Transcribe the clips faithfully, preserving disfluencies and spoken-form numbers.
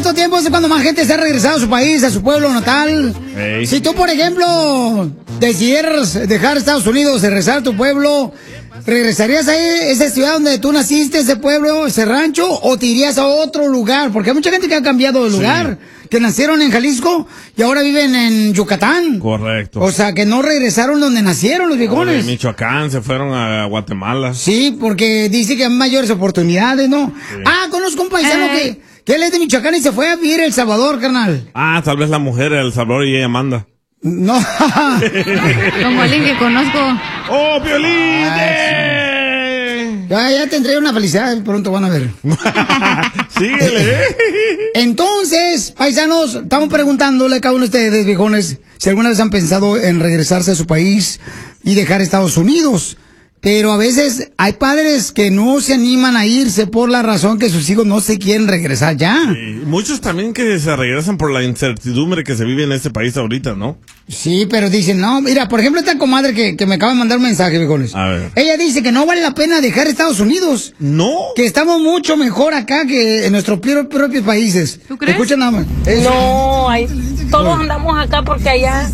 estos tiempos es cuando más gente se ha regresado a su país, a su pueblo natal. Hey. Si tú, por ejemplo, decidieras dejar Estados Unidos y regresar a tu pueblo, ¿regresarías a esa ciudad donde tú naciste, ese pueblo, ese rancho, o te irías a otro lugar? Porque hay mucha gente que ha cambiado de lugar, sí. que nacieron en Jalisco y ahora viven en Yucatán. Correcto. O sea, que no regresaron donde nacieron los viejones. De Michoacán se fueron a Guatemala. Sí, porque dice que hay mayores oportunidades, ¿no? Sí. Ah, conozco un paisano eh. que, que él es de Michoacán y se fue a vivir a El Salvador, carnal. Ah, tal vez la mujer de El Salvador y ella manda. No. Como alguien que conozco. ¡Oh, Piolín! Ah, ya, ya tendré una felicidad, pronto van a ver. Síguele. Entonces, paisanos, estamos preguntándole a cada uno de ustedes, viejones, si alguna vez han pensado en regresarse a su país y dejar Estados Unidos. Pero a veces hay padres que no se animan a irse por la razón que sus hijos no se quieren regresar ya. Sí, muchos también que se regresan por la incertidumbre que se vive en este país ahorita, ¿no? Sí, pero dicen, no, mira, por ejemplo, esta comadre que, que me acaba de mandar un mensaje, viejones. A ver. Ella dice que no vale la pena dejar Estados Unidos. No. Que estamos mucho mejor acá que en nuestros propios países. ¿Tú crees? Escucha nada más. No, hay, todos andamos acá porque allá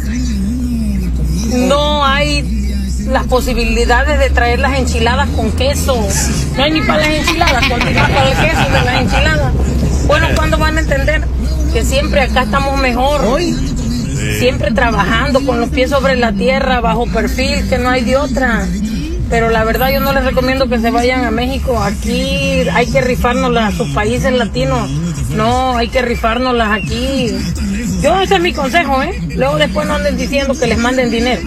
no hay las posibilidades de traer las enchiladas con queso. No hay ni para las enchiladas, continúa para el queso de las enchiladas. Bueno, ¿cuándo van a entender que siempre acá estamos mejor? Hoy. Siempre trabajando con los pies sobre la tierra, bajo perfil, que no hay de otra. Pero la verdad yo no les recomiendo que se vayan a México. Aquí hay que rifárnoslas a sus países latinos. No, hay que rifárnoslas aquí. Yo, ese es mi consejo, ¿eh? Luego después no anden diciendo que les manden dinero.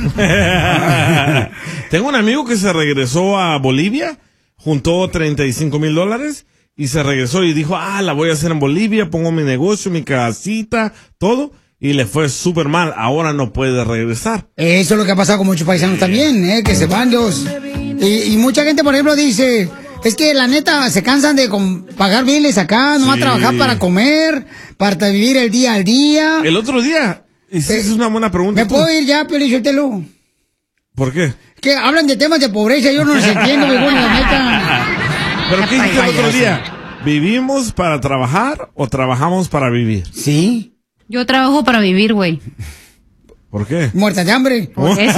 Tengo un amigo que se regresó a Bolivia, juntó treinta y cinco mil dólares y se regresó y dijo, ah, la voy a hacer en Bolivia, pongo mi negocio, mi casita, todo. Y le fue súper mal, ahora no puede regresar. Eso es lo que ha pasado con muchos paisanos también, ¿eh? Que se van los... Y, y mucha gente, por ejemplo, dice... Es que la neta se cansan de con, pagar biles acá, no va sí. a trabajar para comer, para vivir el día al día. El otro día, esa es una buena pregunta. ¿Me puedo ir ya, Piolichotelo? ¿Por qué? Que hablan de temas de pobreza, yo no los entiendo, mi buena, la neta. ¿Pero qué dijiste el otro día? ¿Vivimos para trabajar o trabajamos para vivir? Sí. Yo trabajo para vivir, güey. ¿Por qué? Muerta de hambre. Por eso.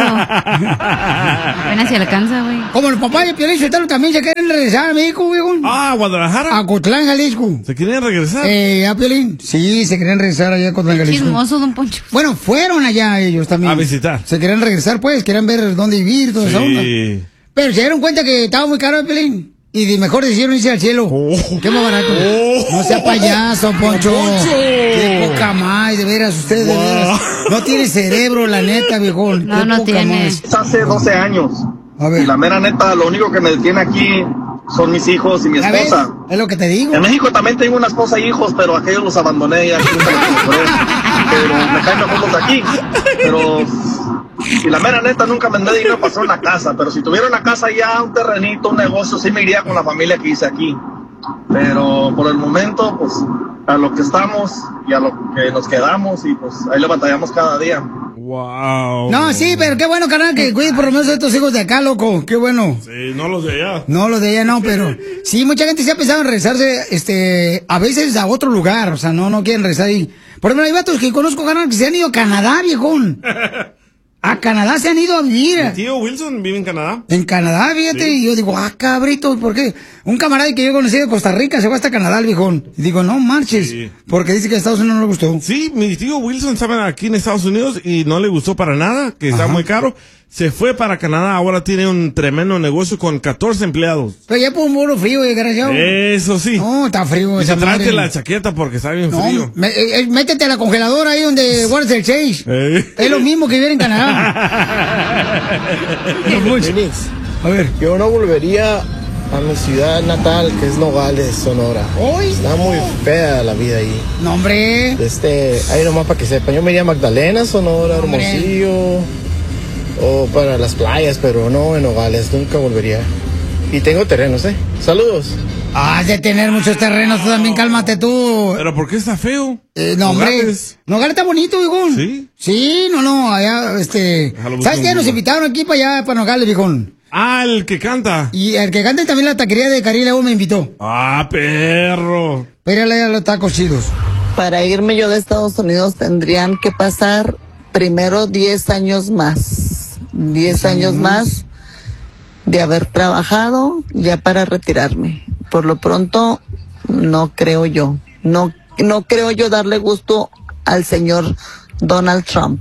Apenas se alcanza, güey. Como los papás de Piolín Sotelo también se quieren regresar a México, güey. Ah, ¿a Guadalajara? A Cotlán, Jalisco. ¿Se quieren regresar? Eh, a Piolín. Sí, se querían regresar allá a Cotlán, Jalisco. Chismoso, don Poncho. Bueno, fueron allá ellos también. A visitar. Se querían regresar, pues, querían ver dónde vivir, toda sí. esa onda. Pero se dieron cuenta que estaba muy caro el Piolín. Y de mejor decidieron irse al cielo. Oh. Qué más barato. Oh. No sea payaso, Poncho. Poncho. Qué poca más, de veras, usted de wow. veras. No tiene cerebro, la neta, viejón. No, no tiene. Más. Hace doce años. A ver. Y la mera neta, lo único que me detiene aquí son mis hijos y mi esposa. Es lo que te digo. En México también tengo una esposa e hijos, pero aquellos los abandoné y aquí nunca los encontré. Pero me caen mejor los de aquí. Pero... Y la mera neta, nunca me mandé dinero para hacer una casa, pero si tuviera una casa ya, un terrenito, un negocio, sí me iría con la familia que hice aquí. Pero por el momento, pues, a lo que estamos y a lo que nos quedamos, y pues ahí le batallamos cada día. Wow. No, sí, pero qué bueno, carnal, que cuides por lo menos a estos hijos de acá, loco. Qué bueno. Sí, no los de allá. No, los de allá no, pero sí, mucha gente se ha pensado en regresarse, este, a veces a otro lugar, o sea, no, no quieren regresar ahí. Por ejemplo, hay vatos que conozco, carnal, que se han ido a Canadá, viejón. A Canadá se han ido a vivir. Mi tío Wilson vive en Canadá. En Canadá, fíjate, sí. Y yo digo, ah, cabrito, ¿por qué? Un camarada que yo conocí de Costa Rica se fue hasta Canadá, el viejón. Y digo, no marches, sí. Porque dice que a Estados Unidos no le gustó. Sí, mi tío Wilson estaba aquí en Estados Unidos y no le gustó para nada, que está muy caro. Se fue para Canadá, ahora tiene un tremendo negocio con catorce empleados. Pero ya por un muro frío, desgraciado. Eso sí. No, está frío. Y se tráete la chaqueta porque está bien no, frío. Me, eh, métete a la congeladora ahí donde guardas el change. Eh. Es lo mismo que vivir en Canadá. A ver. Yo no volvería a mi ciudad natal, que es Nogales, Sonora. ¿Hoy? Está muy fea la vida ahí. No, hombre. Este, ahí nomás para que sepan. Yo me iría a Magdalena, Sonora, no, Hermosillo. O para las playas, pero no en Nogales, nunca volvería. Y tengo terrenos, ¿eh? Saludos. Has de tener muchos terrenos, tú también, cálmate tú. ¿Pero por qué está feo? Eh, no, hombre. Nogales. Nogales está bonito, viejón. ¿Sí? Sí, no, no, allá, este... ¿Sabes qué? Nos invitaron aquí para allá, para Nogales, viejón. Ah, el que canta. Y el que canta también la taquería de Caribe me invitó. Ah, perro. Pero allá los tacos chidos. Para irme yo de Estados Unidos tendrían que pasar primero diez años más. diez años más de haber trabajado ya para retirarme. Por lo pronto, no creo yo. No, no creo yo darle gusto al señor Donald Trump.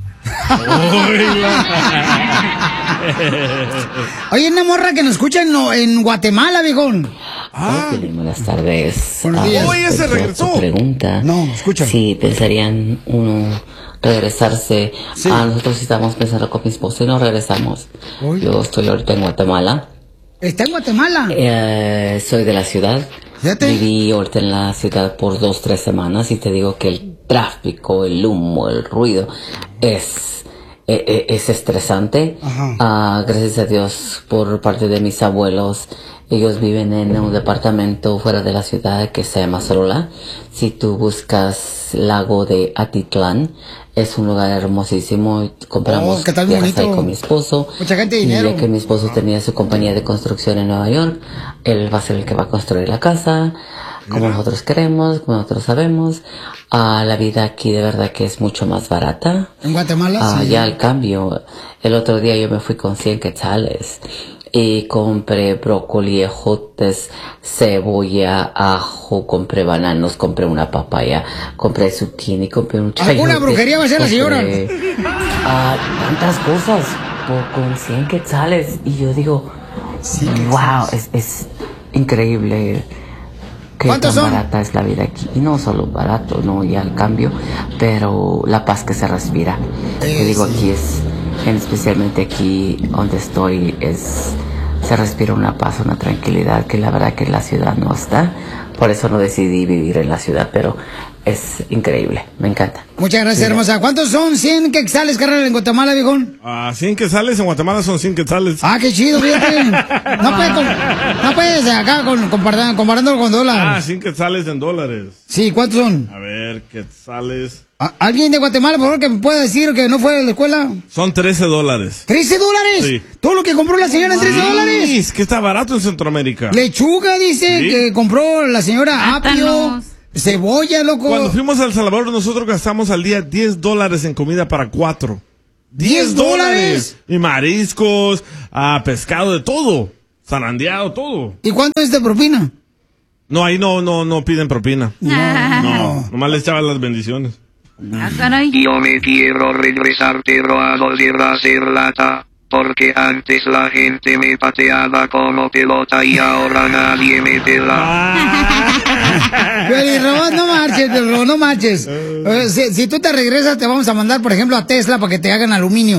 Oye, una morra que nos escucha en, en Guatemala, viejón. Ah. Buenas tardes. Buenos días. Oye, se regresó. Pregunta. No, escucha. Si pensarían uno regresarse. Sí. A nosotros sí estamos pensando con mi esposo y no regresamos. Uy. Yo estoy ahorita en Guatemala. ¿Está en Guatemala? Eh, soy de la ciudad. Fíjate. Viví ahorita en la ciudad por dos, tres semanas y te digo que el tráfico, el humo, el ruido es, es, es estresante. Uh, gracias a Dios por parte de mis abuelos. Ellos viven en un departamento fuera de la ciudad que se llama Sorola. Si tú buscas Lago de Atitlán, es un lugar hermosísimo. Compramos oh, ¿qué tal tierras bonito? ahí con mi esposo. Mucha gente de y dinero. ya que mi esposo tenía su compañía de construcción en Nueva York, él va a ser el que va a construir la casa, como nosotros queremos, como nosotros sabemos. Uh, la vida aquí de verdad que es mucho más barata. ¿En Guatemala? Uh, Sí. Ya al cambio, el otro día yo me fui con cien quetzales. Y compré brócoli, ejotes, cebolla, ajo, compré bananos, compré una papaya, compré zucchini, compré un chayote. ¿Alguna brujería va a ser la señora? Ah, tantas cosas por, con cien quetzales. Y yo digo, Sí, wow, es, es increíble que tan ¿Cuántos son? barata es la vida aquí. Y no solo barato, no, ya al cambio, pero la paz que se respira. Te digo, aquí es... En especialmente aquí donde estoy es se respira una paz, una tranquilidad que la verdad que en la ciudad no está. Por eso no decidí vivir en la ciudad, pero es increíble, me encanta. Muchas gracias, Sí. hermosa. ¿Cuántos son cien quetzales, carnal, en Guatemala, viejón? Ah, cien quetzales en Guatemala son cien quetzales. Ah, qué chido, fíjate. No puedes, com- no puedes acá con, comparando, comparándolo con Ah, dólares. cien quetzales en dólares. Sí, ¿cuántos son? A ver, quetzales. ¿A- ¿Alguien de Guatemala, por favor, que me pueda decir que no fue de la escuela? Son trece dólares. ¿trece dólares? Sí. ¿Todo lo que compró la señora en trece Sí, dólares? es que está barato en Centroamérica. Lechuga, dice, Sí. que compró la señora apio, Plátanos. cebolla, loco. Cuando fuimos a El Salvador, nosotros gastamos al día diez dólares en comida para cuatro. ¿diez dólares? Y mariscos, ah, pescado, de todo. Zarandeado, todo. ¿Y cuánto es de propina? No, ahí no, no, no piden propina. No, nomás les echaban las bendiciones. Ah, caray. Yo me quiero regresar pero a volver a ser lata, porque antes la gente me pateaba como pelota y ahora nadie me pela. Pelirrobo, no marches, Pelirrobo, no marches. Eh, si, si tú te regresas, te vamos a mandar, por ejemplo, a Tesla para que te hagan aluminio.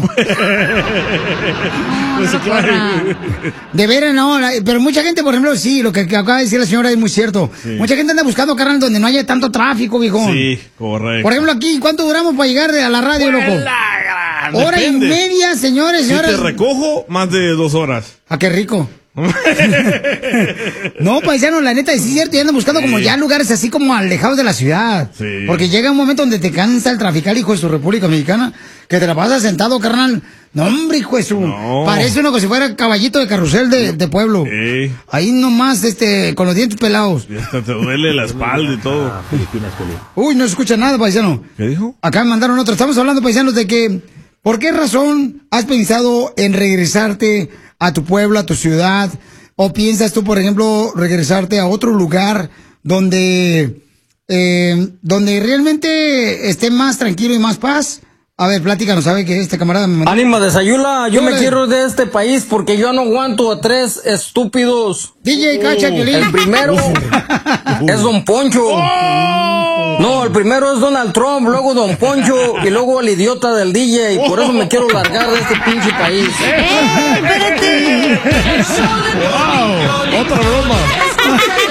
De veras, no. la- pero mucha gente, por ejemplo, sí, lo que, que acaba de decir la señora es muy cierto. Sí. Mucha gente anda buscando carnal donde no haya tanto tráfico, viejón. Sí, correcto. Por ejemplo, aquí, ¿cuánto duramos para llegar de- a la radio, loco? Hora y Depende. media, señores, Si señoras. te recojo, más de dos horas. Ah, qué rico. No, paisano, la neta, sí es cierto, y andan buscando como Sí. ya lugares así como alejados de la ciudad. Sí. Porque llega un momento donde te cansa el traficar, hijo de su República Mexicana, que te la pasas sentado, carnal. No, hombre, hijo de su... No. Parece uno como si fuera caballito de carrusel de, de pueblo. Sí. Ahí nomás, este, con los dientes pelados. Y hasta te duele la espalda y todo. Uy, no se escucha nada, paisano. ¿Qué dijo? Acá me mandaron otro. Estamos hablando, paisanos, de que... ¿Por qué razón has pensado en regresarte a tu pueblo, a tu ciudad? ¿O piensas tú, por ejemplo, regresarte a otro lugar donde, eh, donde realmente esté más tranquilo y más paz? A ver, pláticanos, ¿sabe que este camarada me mandó? Ánimo de Sayula, yo me Órale. quiero ir de este país porque yo no aguanto a tres estúpidos. D J Cacha, Piolín. El primero es Don Poncho. No, el primero es Donald Trump, luego Don Poncho y luego el idiota del D J. Y por eso me quiero largar de este pinche país. ¡Eh, espérate! ¡Wow! ¡Otra broma!